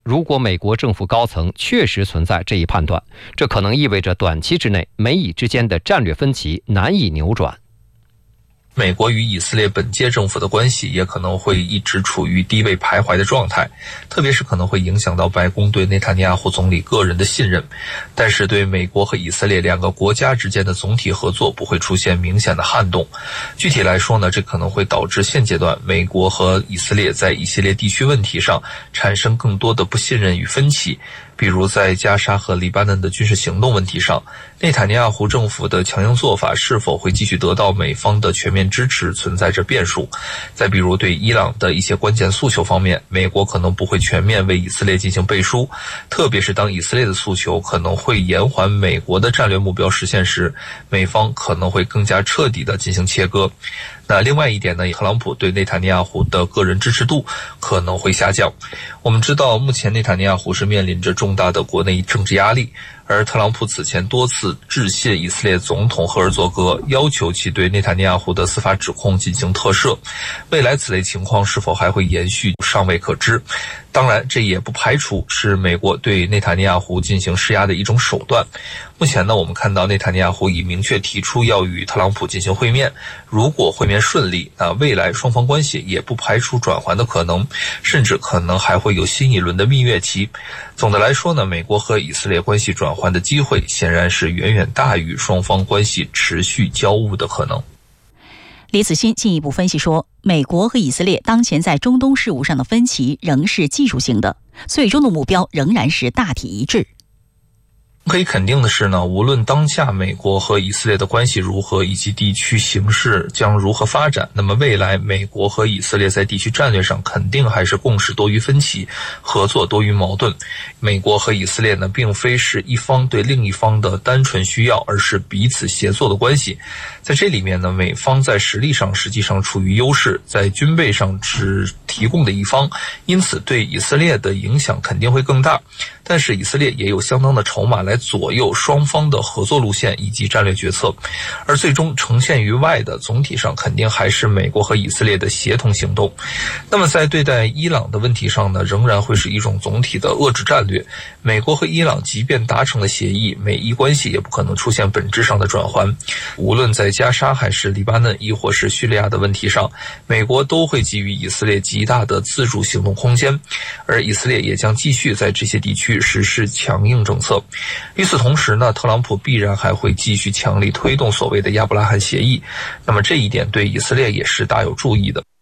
如果美国政府高层确实存在这一判断，这可能意味着短期之内美以之间的战略分歧难以扭转。 美国与以色列本届政府的关系也可能会一直处于低位徘徊的状态，特别是可能会影响到白宫对内塔尼亚胡总理个人的信任。但是对美国和以色列两个国家之间的总体合作不会出现明显的撼动。具体来说呢，这可能会导致现阶段美国和以色列在一系列地区问题上产生更多的不信任与分歧。比如在加沙和黎巴嫩的军事行动问题上，内塔尼亚胡政府的强硬做法是否会继续得到美方的全面支持，存在着变数。再比如对伊朗的一些关键诉求方面，美国可能不会全面为以色列进行背书，特别是当以色列的诉求可能会延缓美国的战略目标实现时，美方可能会更加彻底地进行切割。那另外一点呢，特朗普对内塔尼亚胡的个人支持度可能会下降。我们知道目前内塔尼亚胡是面临着重大的国内政治压力，而特朗普此前多次致信以色列总统赫尔佐格，要求其对内塔尼亚胡的司法指控进行特赦。未来此类情况是否还会延续尚未可知。当然这也不排除是美国对内塔尼亚胡进行施压的一种手段。目前呢，我们看到内塔尼亚胡已明确提出要与特朗普进行会面，如果会面顺利，那未来双方关系也不排除转圜的可能，甚至可能还会有新一轮的蜜月期。总的来说呢，美国和以色列关系转圜的机会显然是远远大于双方关系持续交恶的可能。 李子欣进一步分析说，美国和以色列当前在中东事务上的分歧仍是技术性的，最终的目标仍然是大体一致。 可以肯定的是呢，无论当下美国和以色列的关系如何，以及地区形势将如何发展，那么未来美国和以色列在地区战略上肯定还是共识多于分歧，合作多于矛盾。美国和以色列呢，并非是一方对另一方的单纯需要，而是彼此协作的关系。在这里面呢，美方在实力上实际上处于优势，在军备上只提供的一方，因此对以色列的影响肯定会更大。但是以色列也有相当的筹码来左右双方的合作路线以及战略决策，而最终呈现于外的总体上肯定还是美国和以色列的协同行动。那么在对待伊朗的问题上呢，仍然会是一种总体的遏制战略。美国和伊朗即便达成了协议，美伊关系也不可能出现本质上的转圜。无论在加沙还是黎巴嫩亦或是叙利亚的问题上，美国都会给予以色列极大的自主行动空间，而以色列也将继续在这些地区实施强硬政策。与此同时呢，特朗普必然还会继续强力推动所谓的亚伯拉罕协议，那么这一点对以色列也是大有注意的。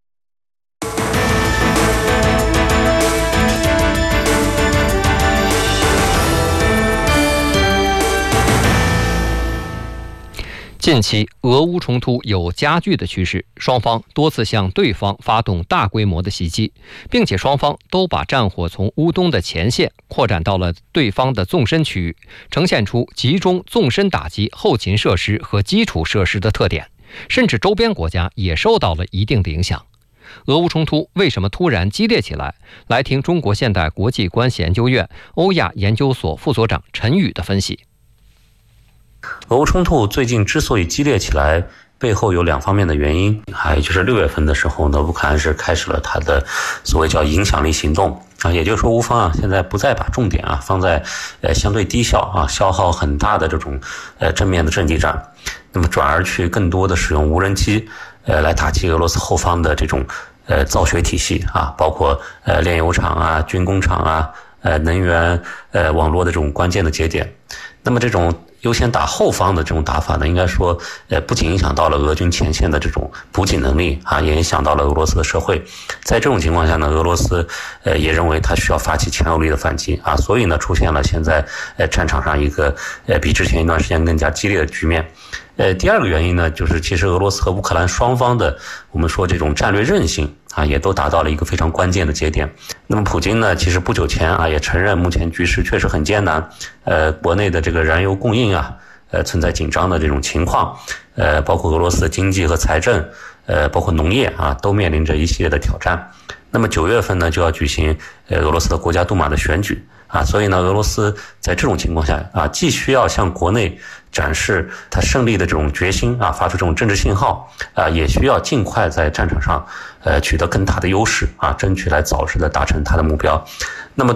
近期俄乌冲突有加剧的趋势，双方多次向对方发动大规模的袭击，并且双方都把战火从乌东的前线扩展到了对方的纵深区域，呈现出集中纵深打击后勤设施和基础设施的特点，甚至周边国家也受到了一定的影响。俄乌冲突为什么突然激烈起来？来听中国现代国际关系研究院欧亚研究所副所长陈宇的分析。 俄乌冲突最近之所以激烈起来，背后有两方面的原因。还有就是6月份的时候呢，乌克兰是开始了它的所谓叫影响力行动啊，也就是说乌方现在不再把重点放在相对低效消耗很大的这种正面的阵地战，那么转而去更多的使用无人机来打击俄罗斯后方的这种造血体系包括炼油厂军工厂能源网络的这种关键的节点。那么这种优先打后方的这种打法呢，应该说不仅影响到了俄军前线的这种补给能力也影响到了俄罗斯的社会。在这种情况下呢，俄罗斯也认为他需要发起强有力的反击所以呢出现了现在战场上一个比之前一段时间更加激烈的局面。第二个原因呢，就是其实俄罗斯和乌克兰双方的我们说这种战略韧性也都达到了一个非常关键的节点。那么普京呢，其实不久前也承认目前局势确实很艰难，国内的这个燃油供应存在紧张的这种情况，包括俄罗斯的经济和财政，包括农业都面临着一系列的挑战。那么9月份呢就要举行俄罗斯的国家杜马的选举所以呢俄罗斯在这种情况下既需要向国内展示他胜利的这种决心发出这种政治信号也需要尽快在战场上取得更大的优势争取来早日的达成他的目标。